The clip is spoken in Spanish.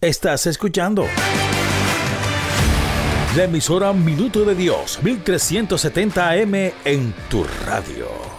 Estás escuchando la emisora Minuto de Dios, 1370 AM en tu radio.